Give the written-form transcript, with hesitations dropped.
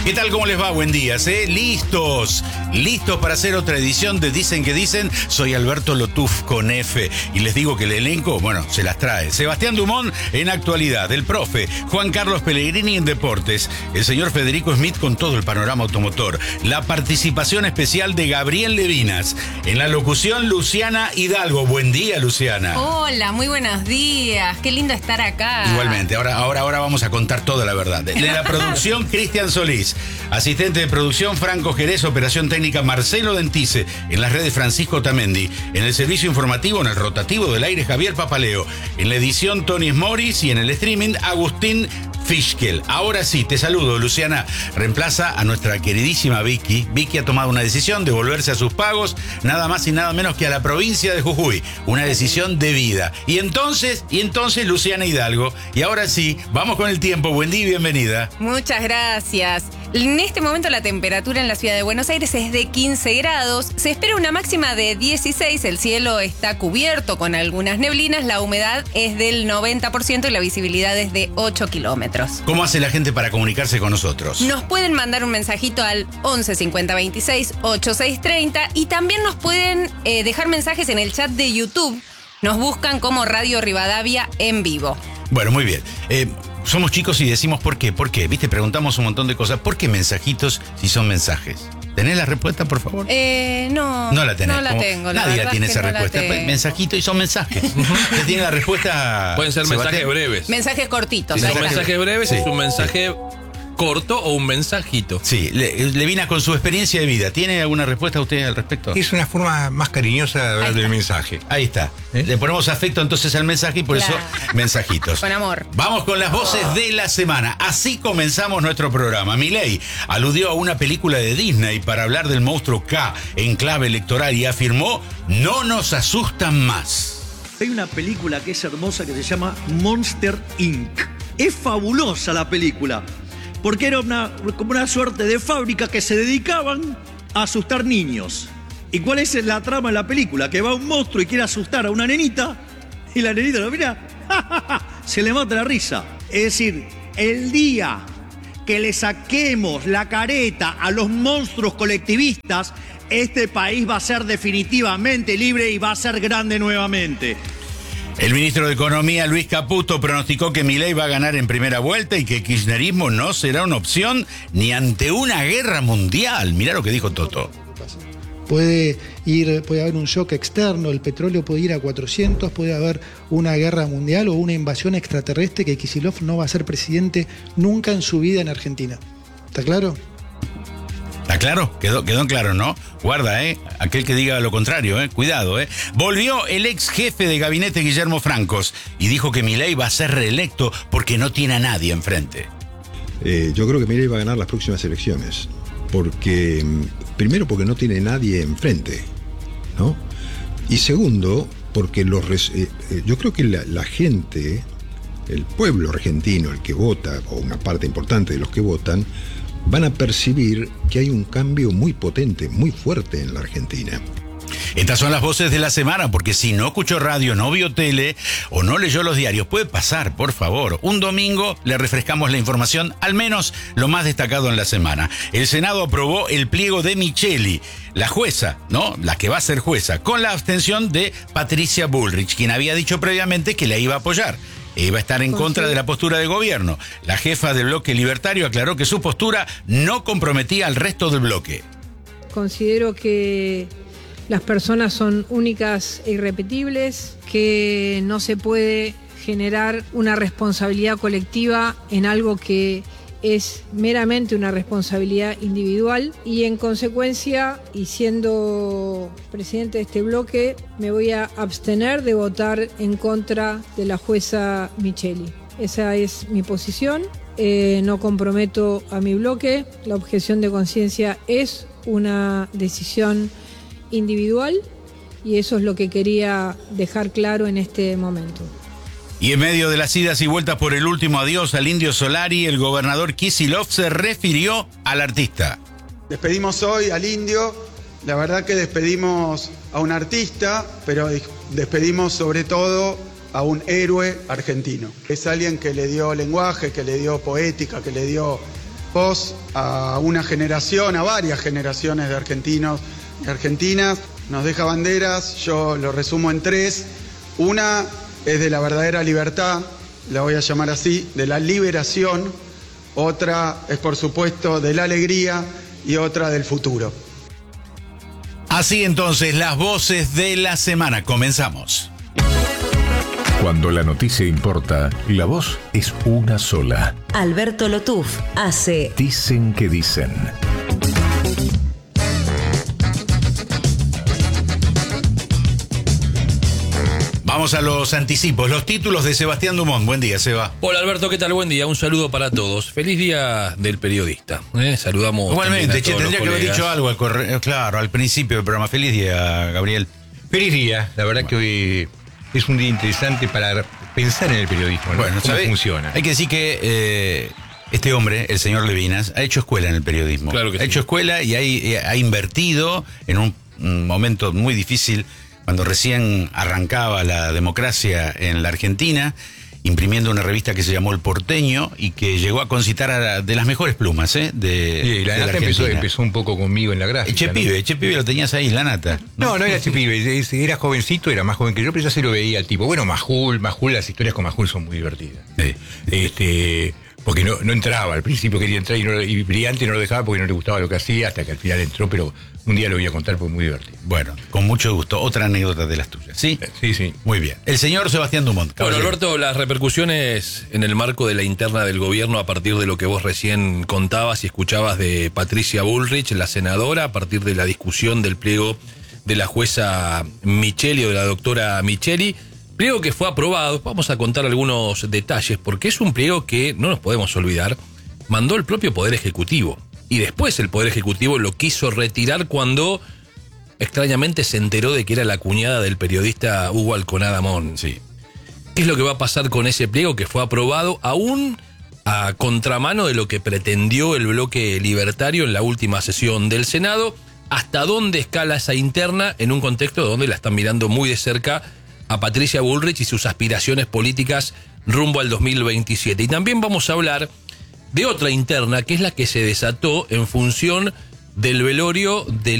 ¿Qué tal? ¿Cómo les va? Buen día. Listos para hacer otra edición de Dicen que Dicen. Soy Alberto Lotuf con F y les digo que el elenco, se las trae. Sebastián Dumont en actualidad, el profe, Juan Carlos Pellegrini en deportes, el señor Federico Smith con todo el panorama automotor, la participación especial de Gabriel Levinas, en la locución Luciana Hidalgo. Buen día, Luciana. Hola, muy buenos días. Qué lindo estar acá. Igualmente, ahora vamos a contar toda la verdad. De la producción, Cristian Solís. Asistente de producción, Franco Jerez. Operación técnica, Marcelo Dentice. En las redes, Francisco Tamendi. En el servicio informativo, en el rotativo del aire, Javier Papaleo. En la edición, Tony Morris. Y en el streaming, Agustín Fischkel. Ahora sí, te saludo, Luciana. Reemplaza a nuestra queridísima Vicky. Vicky ha tomado una decisión de volverse a sus pagos, nada más y nada menos que a la provincia de Jujuy. Una decisión de vida. Y entonces, Luciana Hidalgo. Y ahora sí, vamos con el tiempo. Buen día y bienvenida. Muchas gracias. En este momento la temperatura en la ciudad de Buenos Aires es de 15 grados. Se espera una máxima de 16. El cielo está cubierto con algunas neblinas. La humedad es del 90% y la visibilidad es de 8 kilómetros. ¿Cómo hace la gente para comunicarse con nosotros? Nos pueden mandar un mensajito al 11 50 26 86 30 y también nos pueden dejar mensajes en el chat de YouTube. Nos buscan como Radio Rivadavia en vivo. Bueno, muy bien. Somos chicos y decimos ¿por qué? ¿Por qué? ¿Viste? Preguntamos un montón de cosas. ¿Por qué mensajitos si son mensajes? ¿Tenés la respuesta, por favor? No. No la tenés. No la tengo. Nadie la tiene esa no respuesta. Mensajito y son mensajes. ¿Usted tiene la respuesta? Pueden ser mensajes breves. Mensajes cortitos. Si son mensajes breves, sí. Es un mensaje corto o un mensajito. Sí, Levinas, con su experiencia de vida, ¿tiene alguna respuesta usted al respecto? Es una forma más cariñosa de hablar del mensaje. Ahí está. Le ponemos afecto entonces al mensaje y por eso mensajitos. Con amor. Vamos con las voces de la semana. Así comenzamos nuestro programa. Milei aludió a una película de Disney para hablar del monstruo K en clave electoral y afirmó: no nos asustan más. Hay una película que es hermosa que se llama Monster Inc. Es fabulosa la película, porque era como una suerte de fábrica que se dedicaban a asustar niños. ¿Y cuál es la trama de la película? Que va un monstruo y quiere asustar a una nenita, y la nenita lo mira, se le mata la risa. Es decir, el día que le saquemos la careta a los monstruos colectivistas, este país va a ser definitivamente libre y va a ser grande nuevamente. El ministro de Economía, Luis Caputo, pronosticó que Milei va a ganar en primera vuelta y que el kirchnerismo no será una opción ni ante una guerra mundial. Mirá lo que dijo Toto. Puede haber un shock externo, el petróleo puede ir a 400, puede haber una guerra mundial o una invasión extraterrestre que Kicillof no va a ser presidente nunca en su vida en Argentina. ¿Está claro? ¿Está claro? Quedó en claro, ¿no? Guarda, aquel que diga lo contrario, cuidado, Volvió el ex jefe de gabinete Guillermo Francos y dijo que Milei va a ser reelecto porque no tiene a nadie enfrente. Yo creo que Milei va a ganar las próximas elecciones. Primero porque no tiene nadie enfrente, ¿no? Y segundo, porque yo creo que la gente, el pueblo argentino, el que vota, o una parte importante de los que votan, van a percibir que hay un cambio muy potente, muy fuerte en la Argentina. Estas son las voces de la semana, porque si no escuchó radio, no vio tele o no leyó los diarios, puede pasar, por favor. Un domingo le refrescamos la información, al menos lo más destacado en la semana. El Senado aprobó el pliego de Micheli, la jueza, ¿no? La que va a ser jueza, con la abstención de Patricia Bullrich, quien había dicho previamente que la iba a apoyar. Iba a estar en contra de la postura del gobierno. La jefa del bloque libertario aclaró que su postura no comprometía al resto del bloque. Considero que las personas son únicas e irrepetibles, que no se puede generar una responsabilidad colectiva en algo que es meramente una responsabilidad individual y en consecuencia, y siendo presidente de este bloque, me voy a abstener de votar en contra de la jueza Micheli. Esa es mi posición, no comprometo a mi bloque, la objeción de conciencia es una decisión individual y eso es lo que quería dejar claro en este momento. Y en medio de las idas y vueltas por el último adiós al Indio Solari, el gobernador Kicillof se refirió al artista. Despedimos hoy al Indio, la verdad que despedimos a un artista, pero despedimos sobre todo a un héroe argentino. Es alguien que le dio lenguaje, que le dio poética, que le dio Vos a una generación, a varias generaciones de argentinos y argentinas, nos deja banderas, yo lo resumo en 3. Una es de la verdadera libertad, la voy a llamar así, de la liberación. Otra es, por supuesto, de la alegría y otra del futuro. Así entonces, las voces de la semana. Comenzamos. Cuando la noticia importa, la voz es una sola. Alberto Lotuf hace Dicen que dicen. Vamos a los anticipos, los títulos de Sebastián Dumont. Buen día, Seba. Hola Alberto, ¿qué tal? Buen día, un saludo para todos. Feliz día del periodista. Saludamos. Igualmente, también a todos tendría que los haber colegas. dicho algo al principio del programa. Feliz día, Gabriel. Feliz día. La verdad que hoy es un día interesante para pensar en el periodismo, ¿no? Bueno, ¿Cómo ¿sabe? funciona? Hay que decir que este hombre, el señor Levinas, ha hecho escuela en el periodismo. Claro que ha sí. hecho escuela y ha invertido en un momento muy difícil, cuando recién arrancaba la democracia en la Argentina, imprimiendo una revista que se llamó El Porteño y que llegó a concitar de las mejores plumas de Sí, la de nata empezó un poco conmigo en la gráfica. Che Pibe lo tenías ahí, la nata. No era Che Pibe, era jovencito, era más joven que yo, pero ya se lo veía al tipo. Bueno, Majul, las historias con Majul son muy divertidas. Porque no entraba, al principio quería entrar y Brillante no lo dejaba porque no le gustaba lo que hacía, hasta que al final entró, pero un día lo voy a contar porque es muy divertido. Bueno, con mucho gusto. Otra anécdota de las tuyas, ¿sí? Sí. Muy bien. El señor Sebastián Dumont. Bueno, caballero. Alberto, las repercusiones en el marco de la interna del gobierno a partir de lo que vos recién contabas y escuchabas de Patricia Bullrich, la senadora, a partir de la discusión del pliego de la jueza Micheli o de la doctora Micheli. Pliego que fue aprobado, vamos a contar algunos detalles, porque es un pliego que, no nos podemos olvidar, mandó el propio Poder Ejecutivo. Y después el Poder Ejecutivo lo quiso retirar cuando, extrañamente, se enteró de que era la cuñada del periodista Hugo Alconada Mon. Sí. ¿Qué es lo que va a pasar con ese pliego que fue aprobado aún a contramano de lo que pretendió el bloque libertario en la última sesión del Senado? ¿Hasta dónde escala esa interna en un contexto donde la están mirando muy de cerca a Patricia Bullrich y sus aspiraciones políticas rumbo al 2027? Y también vamos a hablar de otra interna, que es la que se desató en función del velorio del